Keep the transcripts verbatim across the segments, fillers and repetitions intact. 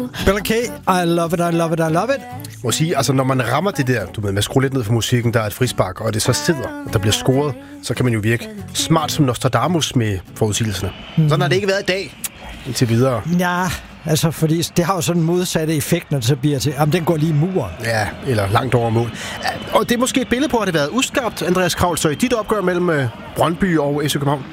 Bella K, I love it, I love it, I love it. Må sige, altså når man rammer det der, du ved, man skruer lidt ned for musikken, der er et frispark, og det så sidder, og der bliver scoret, så kan man jo virke smart som Nostradamus med forudsigelserne. Mm. Sådan har det ikke været i dag, indtil videre. Ja, altså fordi det har jo sådan en modsatte effekt, når det så bliver til, jamen den går lige i muren. Ja, eller langt over mål. Og det er måske et billede på, at det har været uskarpt, Andreas Kraul, så i dit opgør mellem øh, Brøndby og F C København.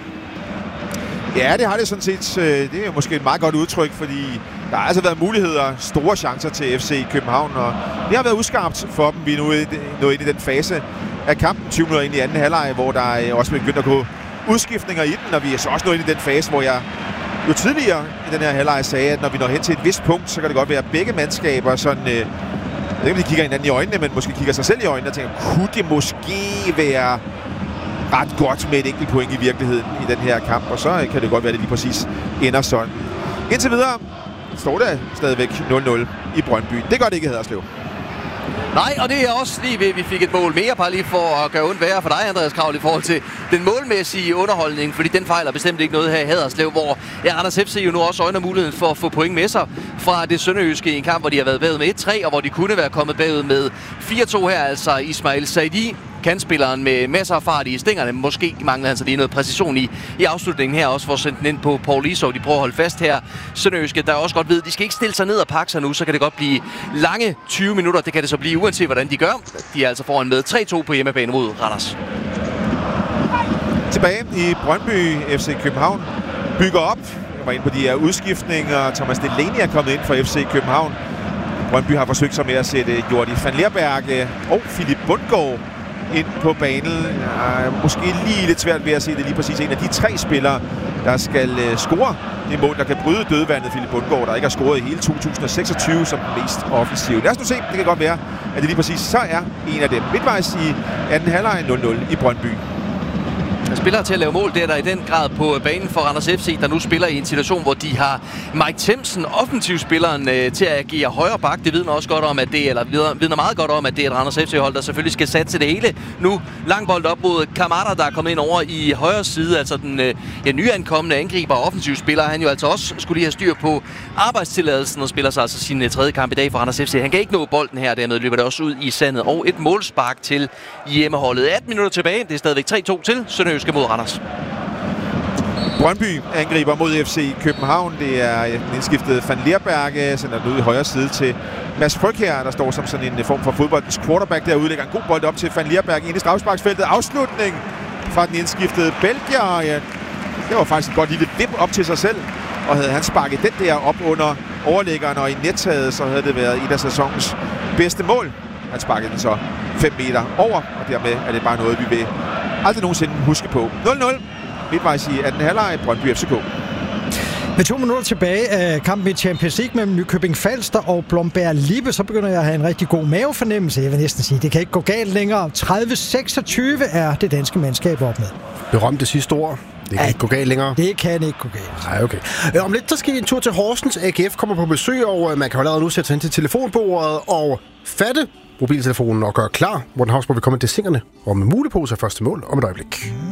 Ja, det har det sådan set. Det er måske et meget godt udtryk, fordi der har altså været muligheder, store chancer til F C København, og det har været uskarpt for dem. Vi er nu nået ind i den fase af kampen, tyve minutter ind i anden halvleg, hvor der også begyndt at gå udskiftninger i den, og vi er så også nået ind i den fase, hvor jeg jo tidligere i den her halvleg sagde, at når vi når hen til et vist punkt, så kan det godt være, at begge mandskaber sådan, øh, jeg ved ikke, om de kigger hinanden i øjnene, men måske kigger sig selv i øjnene og tænker, kunne det måske være ret godt med et enkelt point i virkeligheden i den her kamp, og så kan det godt være, at det lige præcis ender sådan. Indtil videre står der stadigvæk nul nul i Brøndby. Det gør det ikke i Haderslev. Nej, og det er også lige ved, at vi fik et mål mere, bare lige for at gøre ondt værre for dig, Andreas Kraul, i forhold til den målmæssige underholdning, fordi den fejler bestemt ikke noget her i Haderslev, hvor ja, Randers F C jo nu også øjner muligheden for at få point med sig fra det sønderjyske i en kamp, hvor de har været bagud med et tre, og hvor de kunne være kommet bagud med fire to her, altså Ismail Saidi, kantspilleren med masser af fart i stængerne. Måske mangler han så lige noget præcision i, i afslutningen her, også for at sende den ind på Paul Isov. De prøver at holde fast her. Sønderjyske, der også godt ved, de skal ikke stille sig ned og pakke sig nu, så kan det godt blive lange tyve minutter. Det kan det så blive, uanset hvordan de gør. De er altså foran med tre to på hjemmebane mod Randers. Tilbage i Brøndby, F C København bygger op. Jeg var inde på de her udskiftninger. Thomas Delaney er kommet ind for F C København. Brøndby har forsøgt sig med at sætte Jordi van Lerberg og Philip Bundgaard ind på banen. Ja, måske lige lidt svært ved at se det lige præcis. En af de tre spillere, der skal uh, score det mål, der kan bryde dødvandet, Philip Bundgaard, der ikke har scoret i hele to tusind seksogtyve som den mest offensive. Lad os nu se, det kan godt være, at det lige præcis så er en af dem. Midtvejs i anden halvleg nul nul i Brøndby. Spillere til at lave mål, det er der i den grad på banen for Randers F C, der nu spiller i en situation, hvor de har Mike Themsen, offensivspilleren, øh, til at agere højre bak. Det vidner også godt om, at det, eller vidner meget godt om, at det er et Randers F C-hold, der selvfølgelig skal satse det hele. Nu lang bold op mod Kamada, der er kommet ind over i højre side, altså den øh, ja, nyankomne angriber og offensivspiller. Han jo altså også skulle lige have styr på arbejdstilladelsen og spiller sig altså sin øh, tredje kamp i dag for Randers F C. Han kan ikke nå bolden her, dermed løber det også ud i sandet. Og et målspark til hjemmeholdet. atten minutter tilbage, det er stadigvæk tre to til Sønderjyske mod Randers. Brøndby angriber mod F C København. Det er den indskiftede Van Lerberg, sender den ud i højre side til Mads Frøkjær, der står som sådan en form for fodboldens quarterback derude. Lægger en god bold op til Van Lerberg ind i straffesparksfeltet. Afslutning fra den indskiftede Belgier. Ja, det var faktisk et godt lille vip op til sig selv. Og havde han sparket den der op under overlæggeren og i nettaget, så havde det været et af sæsonens bedste mål. Han sparkede den så fem meter over, og dermed er det bare noget, vi vil aldrig nogensinde huske på. nul nul. Midtvejs i anden halvleg, Brøndby F C K. Med to minutter tilbage af kampen i Champions League mellem Nykøbing Falster og Blomberg Lippe, så begynder jeg at have en rigtig god mavefornemmelse. Jeg vil næsten sige, det kan ikke gå galt længere. tredive seksogtyve er det danske mandskab op med. Berømte sidste ord. Det kan ja, ikke gå galt længere. Det kan ikke gå galt. Nej, okay. Øh, om lidt, så skal vi en tur til Horsens. A G F kommer på besøg, og man kan jo allerede nu sætte sig ind til telefonbordet og fatte mobiltelefonen og gøre klar, hvor den har også må vi komme til singerne og med muleposer første mål om et øjeblik.